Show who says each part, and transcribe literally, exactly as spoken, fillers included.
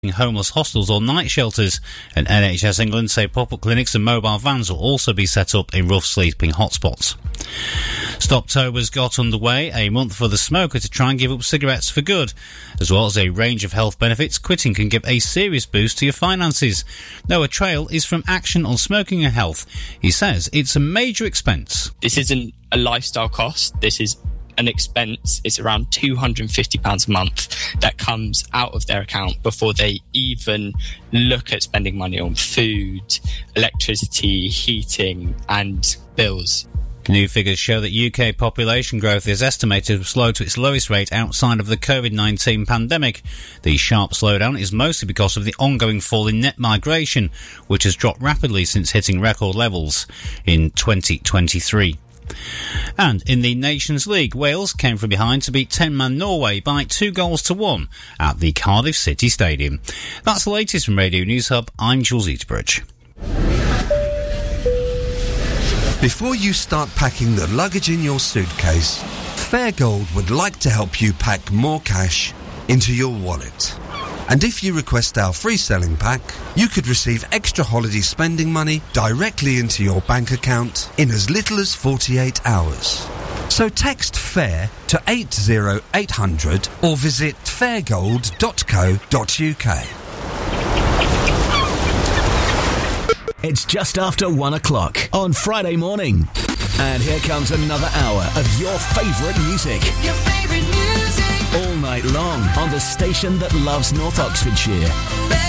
Speaker 1: homeless hostels or night shelters, and N H S England say pop-up clinics and mobile vans will also be set up in rough sleeping hotspots. Stoptober's got underway, a month for the smoker to try and give up cigarettes for good. As well as a range of health benefits, quitting can give a serious boost to your finances. Noah Trail is from Action on Smoking and Health. He says it's a major expense.
Speaker 2: This isn't a lifestyle cost, this is an expense. It's around two hundred fifty pounds a month that comes out of their account before they even look at spending money on food, electricity, heating and bills.
Speaker 1: New figures show that U K population growth is estimated to slow to its lowest rate outside of the covid nineteen pandemic. The sharp slowdown is mostly because of the ongoing fall in net migration, which has dropped rapidly since hitting record levels in twenty twenty-three. And in the Nations League, Wales came from behind to beat ten-man Norway by two goals to one at the Cardiff City Stadium. That's the latest from Radio News Hub. I'm Jules Eaterbridge.
Speaker 3: Before you start packing the luggage in your suitcase, Fairgold would like to help you pack more cash into your wallet. And if you request our free selling pack, you could receive extra holiday spending money directly into your bank account in as little as forty-eight hours. So text FAIR to eight zero eight hundred or visit fairgold dot co dot uk.
Speaker 4: It's just after one o'clock on Friday morning. And here comes another hour of your favourite music.
Speaker 5: Your favourite music.
Speaker 4: All night long on the station that loves North Oxfordshire.